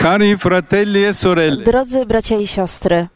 Cari fratelli e sorelle. Drodzy bracia i siostry,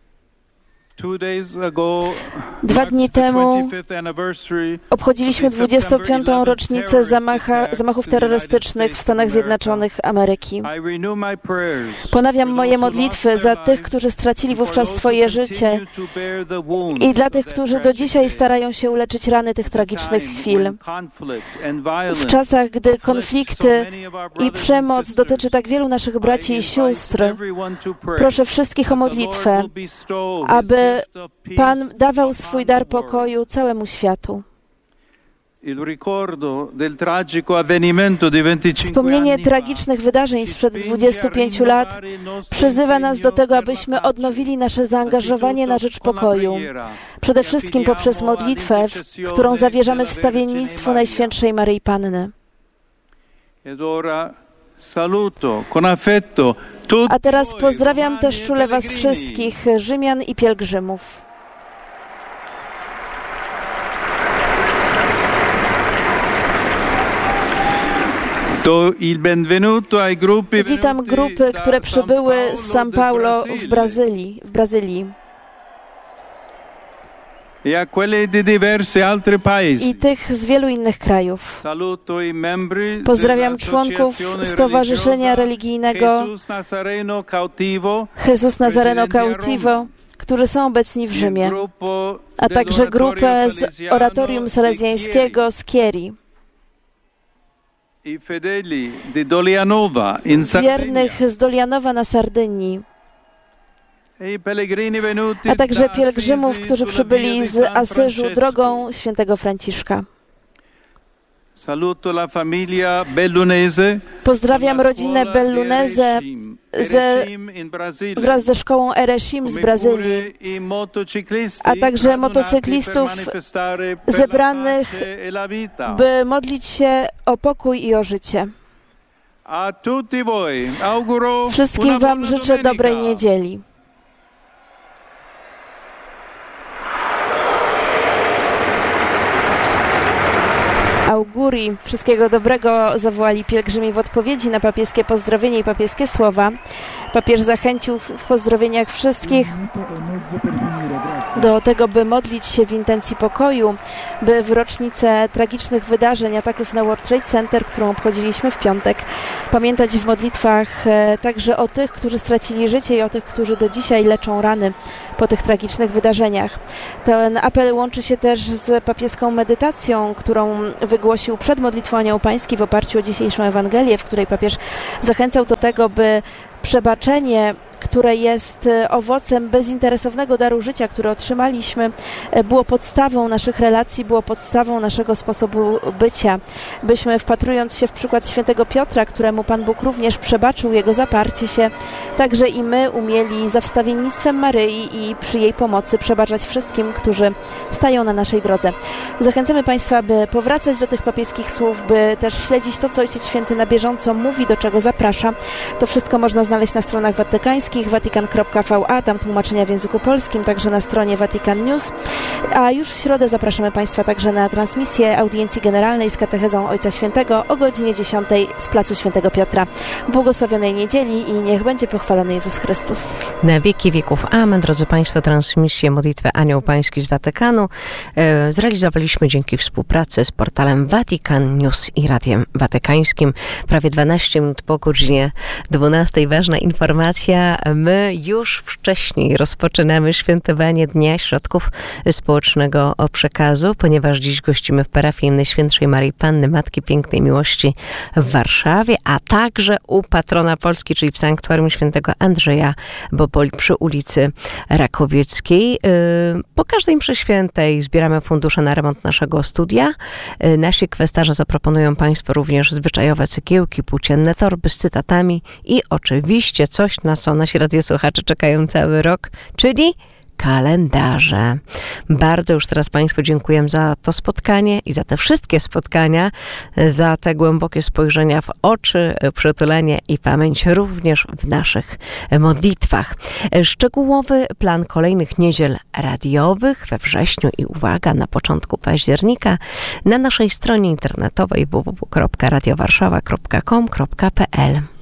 2 dni temu obchodziliśmy 25. rocznicę zamachów terrorystycznych w Stanach Zjednoczonych Ameryki. Ponawiam moje modlitwy za tych, którzy stracili wówczas swoje życie i dla tych, którzy do dzisiaj starają się uleczyć rany tych tragicznych chwil. W czasach, gdy konflikty i przemoc dotyczy tak wielu naszych braci i sióstr, proszę wszystkich o modlitwę, aby Pan dawał swój dar pokoju całemu światu. Wspomnienie tragicznych wydarzeń sprzed 25 lat przyzywa nas do tego, abyśmy odnowili nasze zaangażowanie na rzecz pokoju. Przede wszystkim poprzez modlitwę, którą zawierzamy wstawiennictwu Najświętszej Maryi Panny. A teraz pozdrawiam też czule Was wszystkich, Rzymian i pielgrzymów. Witam grupy, które przybyły z São Paulo w Brazylii. I tych z wielu innych krajów. Pozdrawiam członków Stowarzyszenia Religijnego Jesus Nazareno Cautivo, którzy są obecni w Rzymie, a także grupę z Oratorium Salezjańskiego z Chieri. Wiernych z Dolianowa na Sardynii, a także pielgrzymów, którzy przybyli z Asyżu drogą świętego Franciszka. Pozdrawiam rodzinę Bellunese wraz ze szkołą Erechim z Brazylii, a także motocyklistów zebranych, by modlić się o pokój i o życie. Wszystkim Wam życzę dobrej niedzieli. Auguri, wszystkiego dobrego zawołali pielgrzymi w odpowiedzi na papieskie pozdrowienie i papieskie słowa. Papież zachęcił w pozdrowieniach wszystkich do tego, by modlić się w intencji pokoju, by w rocznicę tragicznych wydarzeń, ataków na World Trade Center, którą obchodziliśmy w piątek, pamiętać w modlitwach także o tych, którzy stracili życie i o tych, którzy do dzisiaj leczą rany po tych tragicznych wydarzeniach. Ten apel łączy się też z papieską medytacją, którą wygłosił przed modlitwą Anioł Pański w oparciu o dzisiejszą Ewangelię, w której papież zachęcał do tego, by przebaczenie, które jest owocem bezinteresownego daru życia, który otrzymaliśmy, było podstawą naszych relacji, było podstawą naszego sposobu bycia. Byśmy, wpatrując się w przykład świętego Piotra, któremu Pan Bóg również przebaczył jego zaparcie się, także i my umieli za wstawiennictwem Maryi i przy jej pomocy przebaczać wszystkim, którzy stają na naszej drodze. Zachęcamy Państwa, by powracać do tych papieskich słów, by też śledzić to, co Ojciec Święty na bieżąco mówi, do czego zaprasza. To wszystko można znaleźć na stronach watykańskich, vatican.va, tam tłumaczenia w języku polskim, także na stronie Vatican News. A już w środę zapraszamy Państwa także na transmisję audiencji generalnej z katechezą Ojca Świętego o godzinie 10 z placu Świętego Piotra. Błogosławionej niedzieli i niech będzie pochwalony Jezus Chrystus. Na wieki wieków. Amen. Drodzy Państwo, transmisję modlitwy Anioł Pański z Watykanu zrealizowaliśmy dzięki współpracy z portalem Vatican News i Radiem Watykańskim. Prawie 12 minut po godzinie 12. Ważna informacja. My już wcześniej rozpoczynamy świętowanie Dnia Środków Społecznego Przekazu, ponieważ dziś gościmy w parafii Najświętszej Maryi Panny, Matki Pięknej Miłości w Warszawie, a także u patrona Polski, czyli w Sanktuarium Świętego Andrzeja Boboli przy ulicy Rakowieckiej. Po każdej mszy świętej zbieramy fundusze na remont naszego studia. Nasi kwestarze zaproponują Państwu również zwyczajowe cegiełki, płócienne torby z cytatami i oczywiście coś, na co nasi radiosłuchacze czekają cały rok, czyli kalendarze. Bardzo już teraz Państwu dziękuję za to spotkanie i za te wszystkie spotkania, za te głębokie spojrzenia w oczy, przytulenie i pamięć również w naszych modlitwach. Szczegółowy plan kolejnych niedziel radiowych we wrześniu i uwaga, na początku października na naszej stronie internetowej www.radiowarszawa.com.pl.